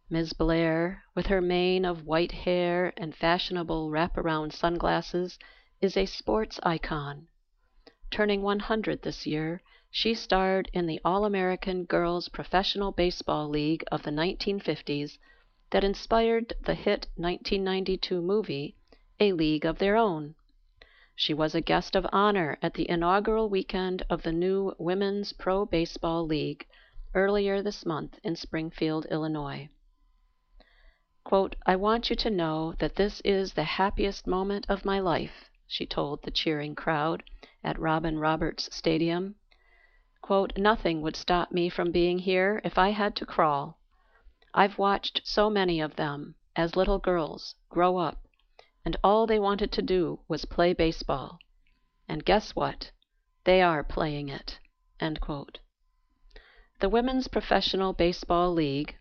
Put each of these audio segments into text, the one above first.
Miss Blair, with her mane of white hair and fashionable wraparound sunglasses, is a sports icon. Turning 100 this year, she starred in the All-American Girls Professional Baseball League of the 1950s that inspired the hit 1992 movie, A League of Their Own. She was a guest of honor at the inaugural weekend of the new Women's Pro Baseball League earlier this month in Springfield, Illinois. Quote, "I want you to know that this is the happiest moment of my life," she told the cheering crowd at Robin Roberts Stadium. Quote, "Nothing would stop me from being here if I had to crawl. I've watched so many of them, as little girls, grow up, and all they wanted to do was play baseball. And guess what? They are playing it." End quote. The Women's Professional Baseball League,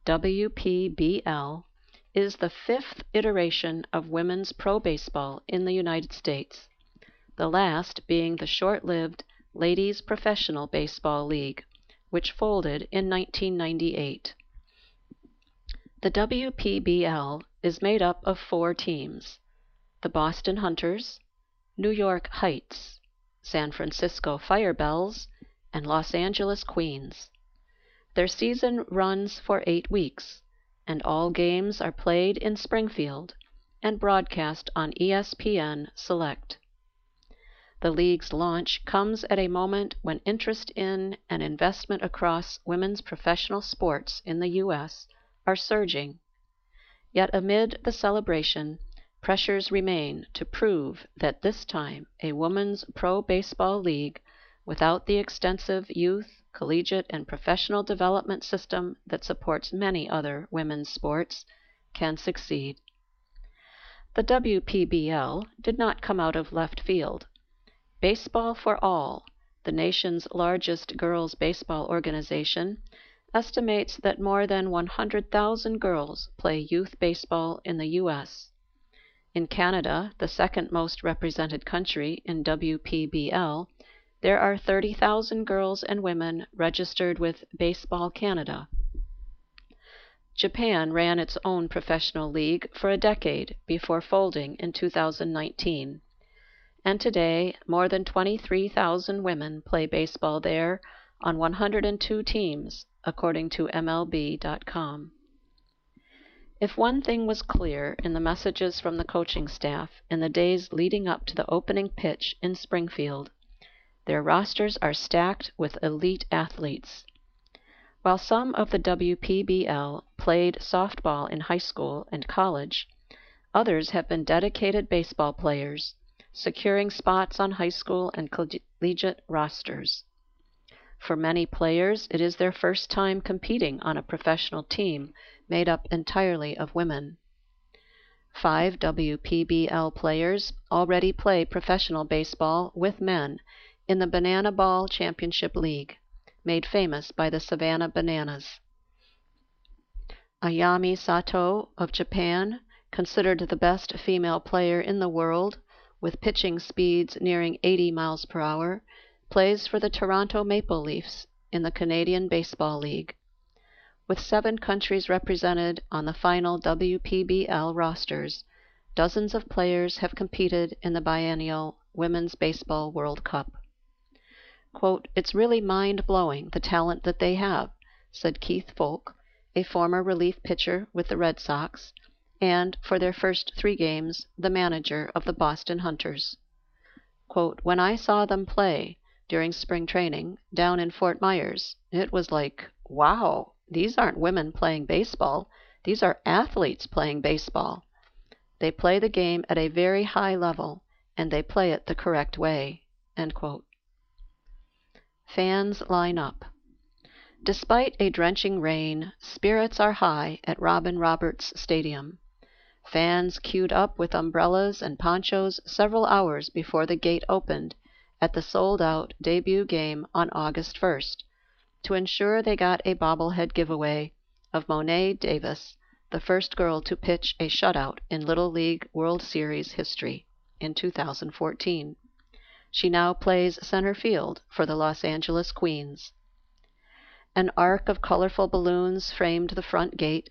WPBL, is the fifth iteration of women's pro baseball in the United States, the last being the short-lived Ladies Professional Baseball League, which folded in 1998. The WPBL is made up of 4 teams: the Boston Hunters, New York Heights, San Francisco Firebells, and Los Angeles Queens. Their season runs for 8 weeks, and all games are played in Springfield and broadcast on ESPN Select. The league's launch comes at a moment when interest in and investment across women's professional sports in the U.S. are surging. Yet amid the celebration, pressures remain to prove that this time a women's pro baseball league, without the extensive youth, collegiate, and professional development system that supports many other women's sports, can succeed. The WPBL did not come out of left field. Baseball for All, the nation's largest girls' baseball organization, estimates that more than 100,000 girls play youth baseball in the U.S. In Canada, the second most represented country in WPBL, there are 30,000 girls and women registered with Baseball Canada. Japan ran its own professional league for a decade before folding in 2019, and today more than 23,000 women play baseball there on 102 teams, according to MLB.com. If one thing was clear in the messages from the coaching staff in the days leading up to the opening pitch in Springfield, their rosters are stacked with elite athletes. While some of the WPBL played softball in high school and college, others have been dedicated baseball players, securing spots on high school and collegiate rosters. For many players, it is their first time competing on a professional team made up entirely of women. 5 WPBL players already play professional baseball with men in the Banana Ball Championship League, made famous by the Savannah Bananas. Ayami Sato of Japan, considered the best female player in the world, with pitching speeds nearing 80 miles per hour, plays for the Toronto Maple Leafs in the Canadian Baseball League. With 7 countries represented on the final WPBL rosters, dozens of players have competed in the biennial Women's Baseball World Cup. Quote, "It's really mind-blowing, the talent that they have," said Keith Foulke, a former relief pitcher with the Red Sox, and, for their first 3 games, the manager of the Boston Hunters. Quote, "When I saw them play during spring training down in Fort Myers, it was like, wow, these aren't women playing baseball, these are athletes playing baseball. They play the game at a very high level, and they play it the correct way." End quote. Fans line up. Despite a drenching rain, spirits are high at Robin Roberts Stadium. Fans queued up with umbrellas and ponchos several hours before the gate opened at the sold-out debut game on August 1st, to ensure they got a bobblehead giveaway of Mo'ne Davis, the first girl to pitch a shutout in Little League World Series history in 2014. She now plays center field for the Los Angeles Queens. An arc of colorful balloons framed the front gate,